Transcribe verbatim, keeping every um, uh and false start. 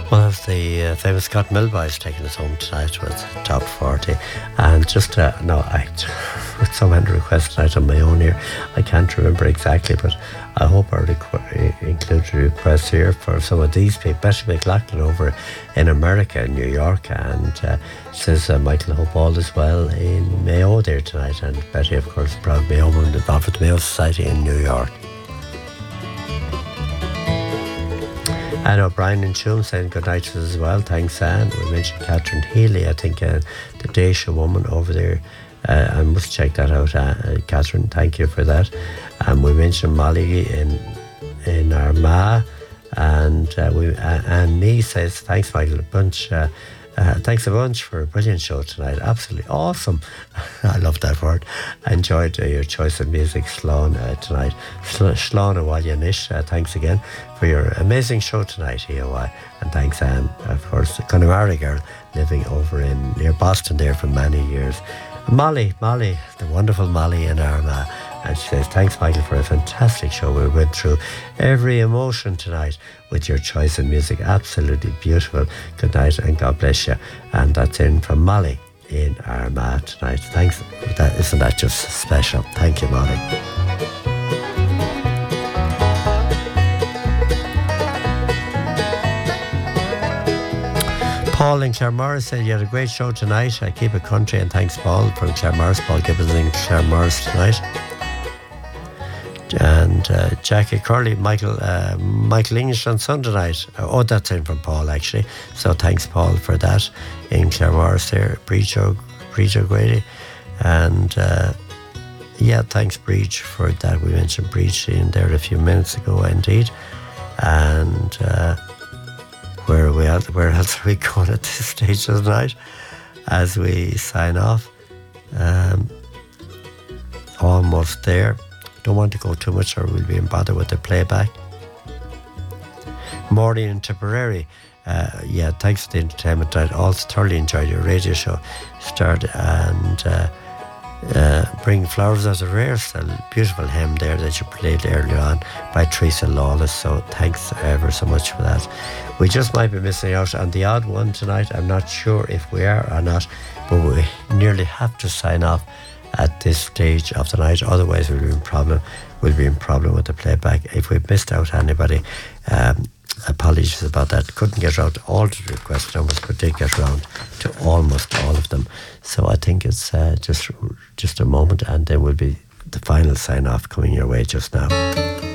One of the uh, famous Scott Milboys taking us home tonight with Top forty. And just, uh, no, I, with so many requests tonight on my own here, I can't remember exactly, but I hope I requ- include requests here for some of these people. Betty McLaughlin over in America, in New York, and uh, says uh, Michael, hope all is well in Mayo there tonight. And Betty, of course, proud Mayo woman involved with the Mayo Society in New York. And O'Brien and Shum saying good night to us as well. Thanks, Anne. We mentioned Catherine Healy, I think, uh, the Dacia woman over there. Uh, I must check that out, uh, uh, Catherine. Thank you for that. And we mentioned Molly in in Armagh. And uh, we uh, Anne Nee says, thanks, Michael, a bunch. Uh, Uh, thanks a bunch for a brilliant show tonight. Absolutely awesome. I love that word. I enjoyed uh, your choice of music, Slán, uh, tonight. Slán Awalianish, uh, thanks again for your amazing show tonight, E O I. And thanks, Anne, of course, the Connemara girl living over in near Boston there for many years. Molly, Molly, the wonderful Molly in Armagh. And she says, thanks, Michael, for a fantastic show. We went through every emotion tonight with your choice of music. Absolutely beautiful. Good night and God bless you. And that's in from Molly in Armagh tonight. Thanks. That, isn't that just special? Thank you, Molly. Paul in Claremorris said you had a great show tonight. I keep it country, and thanks, Paul, from Claremorris. Paul Gibbons in Claremorris tonight. And uh, Jackie Curley, Michael uh, Michael English on Sunday night. Oh, that's in from Paul, actually. So thanks, Paul, for that. In Claremorris there, Breach O'Grady. And uh, yeah, thanks, Breach, for that. We mentioned Breach in there a few minutes ago, indeed. And uh, where are we at? Where else are we going at this stage of the night as we sign off? Um, almost there. Don't want to go too much or we'll be in bother with the playback. Maureen in Tipperary. Uh, yeah, thanks for the entertainment. I also thoroughly enjoyed your radio show. Start and uh, uh, Bring Flowers as a Rare. A beautiful hymn there that you played earlier on by Teresa Lawless. So thanks ever so much for that. We just might be missing out on the odd one tonight. I'm not sure if we are or not, but we nearly have to sign off at this stage of the night. Otherwise we'll be in problem we'll be in problem with the playback. If we've missed out anybody, um, apologies about that. Couldn't get around to all the request numbers, but did get around to almost all of them. So I think it's uh, just just a moment, and there will be the final sign off coming your way just now.